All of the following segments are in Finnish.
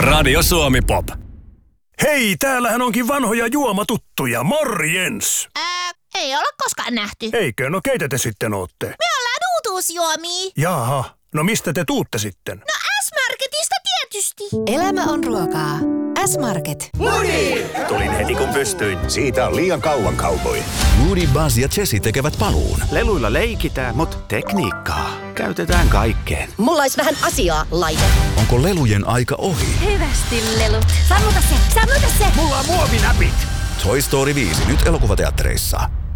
Radio Suomi Pop. Hei, täällähän onkin vanhoja juomatuttuja. Morjens! Ei olla koskaan nähty. Eikö? No keitä te sitten ootte? Me ollaan uutuusjuomia. Jaha, no mistä te tuutte sitten? No S-Marketista tietysti. Elämä on ruokaa. S-Market. Moody! Tulin heti kun pystyin. Siitä on liian kauan kaupoi. Moody, Buzz ja Jessie tekevät paluun. Leluilla leikitään, mutta tekniikkaa käytetään kaikkeen. Mulla olisi vähän asiaa, laite. Onko lelujen aika ohi? Hyvästi, lelut. Sammuta se! Mulla on muovinäpit! Toy Story 5 nyt elokuvateattereissa.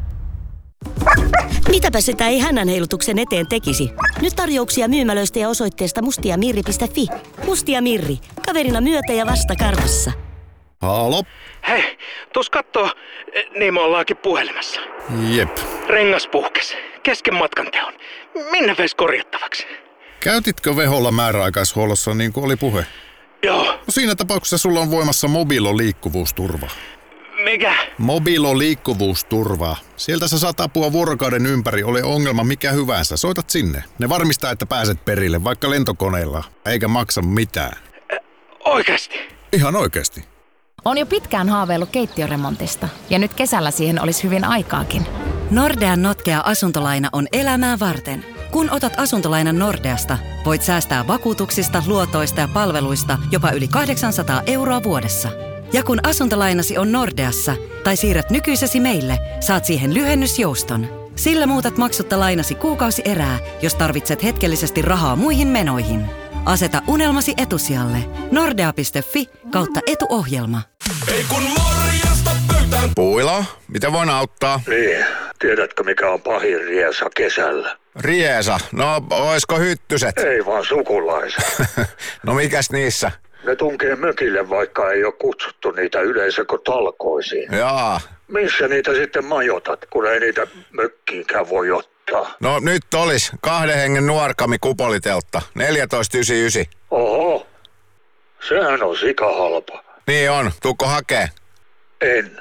Mitäpä sitä ei hännänheilutuksen eteen tekisi? Nyt tarjouksia myymälöistä ja osoitteesta mustiamirri.fi. Mustia Mirri. Kaverina myötä ja vasta karvassa. Halo? Hei, tuus kattoo, niin me ollaankin puhelimessa. Jep. Rengas puhkes, kesken matkan teon. Minne veis korjattavaksi? Käytitkö Veholla määräaikaishuollossa niin kuin oli puhe? Joo. No siinä tapauksessa sulla on voimassa Mobilo liikkuvuusturva. Mikä? Mobilo liikkuvuusturva. Sieltä sä saat apua vuorokauden ympäri, ole ongelma mikä hyvänsä. Soitat sinne. Ne varmistaa, että pääset perille, vaikka lentokoneella, eikä maksa mitään. Oikeesti? Ihan oikeesti. On jo pitkään haaveillut keittiöremontista, ja nyt kesällä siihen olisi hyvin aikaakin. Nordean notkea asuntolaina on elämää varten. Kun otat asuntolainan Nordeasta, voit säästää vakuutuksista, luotoista ja palveluista jopa yli 800 € vuodessa. Ja kun asuntolainasi on Nordeassa tai siirrät nykyisesi meille, saat siihen lyhennysjouston. Sillä muutat maksutta lainasi kuukausi erää, jos tarvitset hetkellisesti rahaa muihin menoihin. Aseta unelmasi etusijalle. Nordea.fi/etuohjelma. Ei kun morjesta pöytään. Puila, mitä voin auttaa? Niin, tiedätkö mikä on pahin riesa kesällä? Riesa, no oisko hyttyset? Ei vaan sukulaiset. No mikäs niissä? Ne tunkee mökille, vaikka ei ole kutsuttu niitä yleisökotalkoisiin. Jaa. Missä niitä sitten majoitat, kun ei niitä mökkiinkään voi ottaa? No nyt olis 2 hengen nuorkami kupoliteltta, 14,99. Oho, sehän on sikahalpa. Niin on, tuukko hakee? En.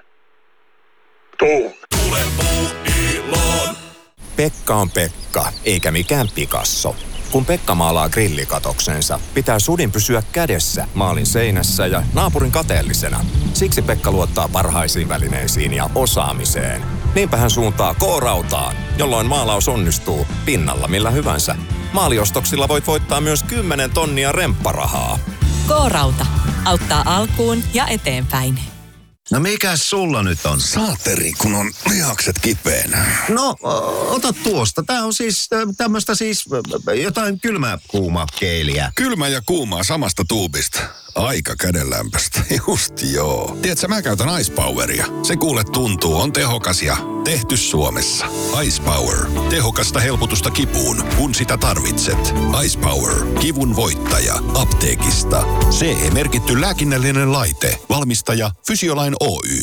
Tuun. Tule Puuiloon. Pekka on Pekka, eikä mikään Picasso. Kun Pekka maalaa grillikatoksensa, pitää sudin pysyä kädessä maalin seinässä ja naapurin kateellisena. Siksi Pekka luottaa parhaisiin välineisiin ja osaamiseen. Niinpä hän suuntaa K-rautaan, jolloin maalaus onnistuu pinnalla millä hyvänsä. Maaliostoksilla voit voittaa myös 10 tonnia rempparahaa. K-rauta. Auttaa alkuun ja eteenpäin. No mikäs sulla nyt on? Saateri, kun on lihakset kipeänä. No, ota tuosta. Tää on siis tämmöstä siis jotain kylmää kuuma keiliä. Kylmä ja kuumaa samasta tuubista. Aika kädenlämpöstä. Just joo. Tiedätkö, mä käytän Ice Poweria. Se kuule tuntuu, on tehokas ja tehty Suomessa. Ice Power. Tehokasta helpotusta kipuun, kun sitä tarvitset. Ice Power. Kivun voittaja. Apteekista. CE-merkitty lääkinnällinen laite. Valmistaja Fysiolain Oy.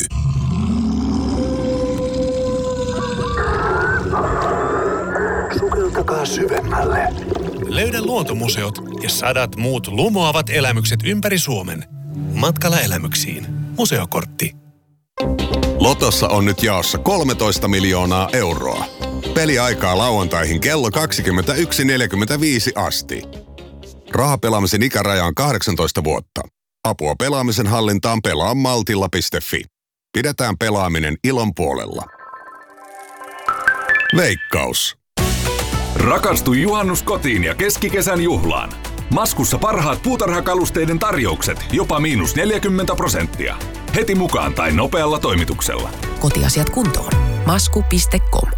Sukeltakaa syvemmälle. Löydä luontomuseot ja 100 muut lumoavat elämykset ympäri Suomen. Matkalla elämyksiin. Museokortti. Lotossa on nyt jaossa 13 miljoonaa euroa. Peliaikaa lauantaihin kello 21.45 asti. Rahapelaamisen ikäraja on 18 vuotta. Apua pelaamisen hallintaan pelaa maltilla.fi. Pidetään pelaaminen ilon puolella. Veikkaus. Rakastu juhannuskotiin ja keskikesän juhlaan. Maskussa parhaat puutarhakalusteiden tarjoukset, jopa -40%. Heti mukaan tai nopealla toimituksella. Kotiasiat kuntoon. Masku.com